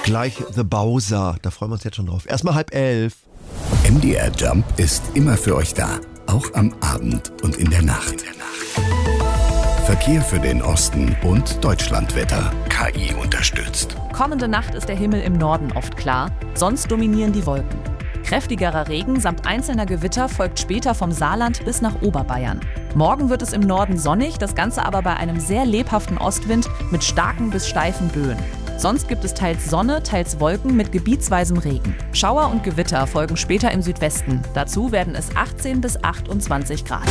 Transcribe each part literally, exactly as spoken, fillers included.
Gleich The Bowser, da freuen wir uns jetzt schon drauf. Erstmal halb elf. M D R Jump ist immer für euch da, auch am Abend und in der Nacht. Verkehr für den Osten und Deutschlandwetter. K I unterstützt. Kommende Nacht ist der Himmel im Norden oft klar, sonst dominieren die Wolken. Kräftigerer Regen samt einzelner Gewitter folgt später vom Saarland bis nach Oberbayern. Morgen wird es im Norden sonnig, das Ganze aber bei einem sehr lebhaften Ostwind mit starken bis steifen Böen. Sonst gibt es teils Sonne, teils Wolken mit gebietsweisem Regen. Schauer und Gewitter folgen später im Südwesten. Dazu werden es achtzehn bis achtundzwanzig Grad.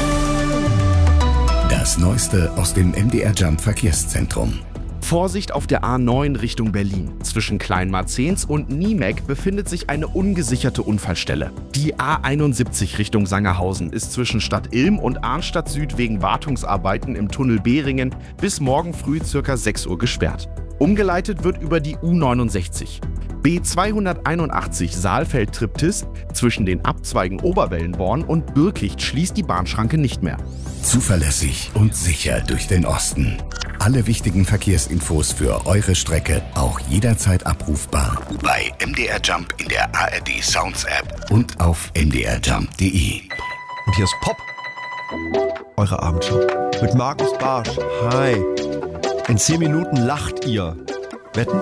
Das Neueste aus dem M D R Jump Verkehrszentrum. Vorsicht auf der A neun Richtung Berlin. Zwischen Kleinmarzens und Niemek befindet sich eine ungesicherte Unfallstelle. Die A einundsiebzig Richtung Sangerhausen ist zwischen Stadt Ilm und Arnstadt Süd wegen Wartungsarbeiten im Tunnel Behringen bis morgen früh ca. sechs Uhr gesperrt. Umgeleitet wird über die U neunundsechzig. B zweihunderteinundachtzig Saalfeld-Triptis zwischen den Abzweigen Oberwellenborn und Birkicht schließt die Bahnschranke nicht mehr. Zuverlässig und sicher durch den Osten. Alle wichtigen Verkehrsinfos für eure Strecke auch jederzeit abrufbar bei M D R Jump in der A R D Sounds App und auf m d r jump punkt d e. Und hier ist Pop, eure Abendshow mit Markus Barsch. Hi. In zehn Minuten lacht ihr. Wetten?